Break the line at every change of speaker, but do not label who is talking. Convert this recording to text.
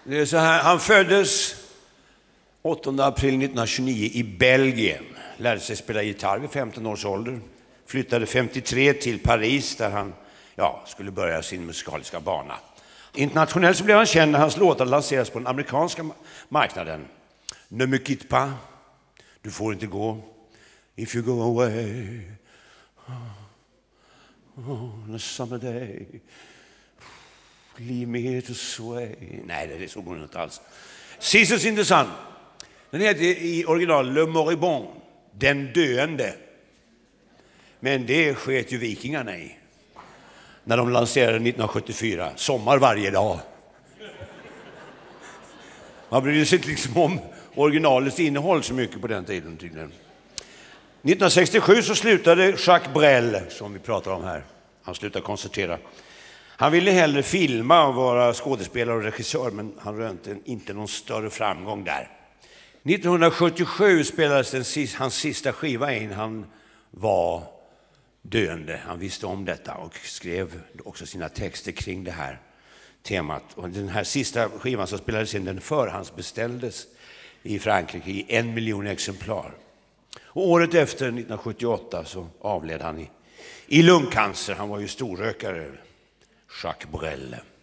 Det är så här, han föddes 8 april 1929 i Belgien. Lärde sig spela gitarr vid 15 års ålder. Flyttade 53 till Paris där han skulle börja sin musikaliska bana. Internationellt så blev han känd när hans låtar lanseras på den amerikanska marknaden. Ne me quitte pas, du får inte gå. If you go away, on a summer day, leave me here to sway. Nej, det är så går det inte alls. Seasons in the Sun. Den heter i original Le Moribond, den döende. Men det sket ju vikingarna i. När de lanserade 1974, sommar varje dag. Man brydde sig inte liksom om originalets innehåll så mycket på den tiden tydligen. 1967 så slutade Jacques Brel, som vi pratar om här. Han slutade koncertera. Han ville hellre filma och vara skådespelare och regissör, men han rönte inte någon större framgång där. 1977 spelades hans sista skiva in. Han var döende. Han visste om detta och skrev också sina texter kring det här temat. Och den här sista skivan som spelades in, den förhandsbeställdes i Frankrike i 1 miljon exemplar. Och året efter, 1978, så avled han i lungcancer. Han var ju storrökare, Jacques Brel.